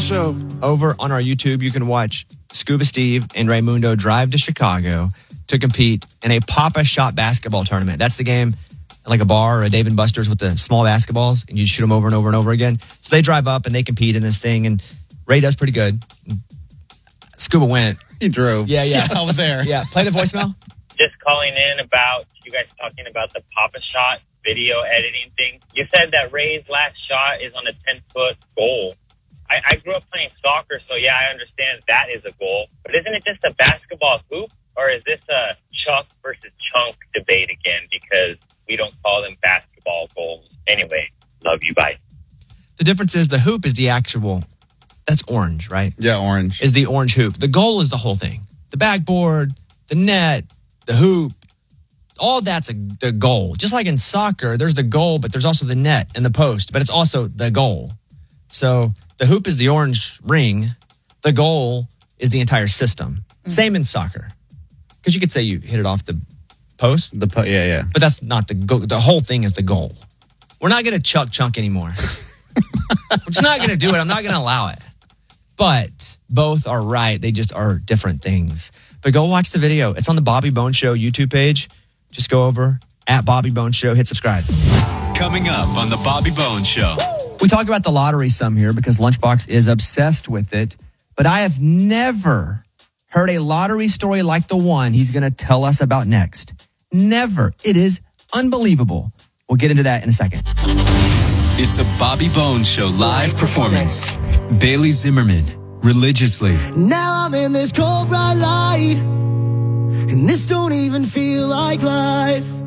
Show. Over on our YouTube, you can watch Scuba Steve and Raymundo drive to Chicago to compete in a Pop-A-Shot basketball tournament. That's the game like a bar or a Dave & Buster's with the small basketballs, and you shoot them over and over and over again. So they drive up and they compete in this thing, and Ray does pretty good. Scuba went. He drove. Yeah. I was there. Yeah, play the voicemail. Just calling in about you guys talking about the Pop-A-Shot video editing thing. You said that Ray's last shot is on a 10-foot goal. I grew up playing soccer, so yeah, I understand that is a goal. But isn't it just a basketball hoop, or is this a Chuck versus Chunk debate again? Because we don't call them basketball goals. Anyway, love you, bye. The difference is the hoop is the actual, that's orange, right? Yeah, orange. Is the orange hoop. The goal is the whole thing. The backboard, the net, the hoop, all that's the goal. Just like in soccer, there's the goal, but there's also the net and the post, but it's also the goal. So the hoop is the orange ring. The goal is the entire system. Same in soccer. Because you could say you hit it off the post. Yeah. But that's not the goal. The whole thing is the goal. We're not going to chuck chunk anymore. We're just not going to do it. I'm not going to allow it. But both are right. They just are different things. But go watch the video. It's on the Bobby Bones Show YouTube page. Just go over at Bobby Bones Show. Hit subscribe. Coming up on the Bobby Bones Show. We talk about the lottery some here because Lunchbox is obsessed with it. But I have never heard a lottery story like the one he's going to tell us about next. Never. It is unbelievable. We'll get into that in a second. It's a Bobby Bones Show live performance. Bailey Zimmerman, Religiously. Now I'm in this cold bright light, and this don't even feel like life.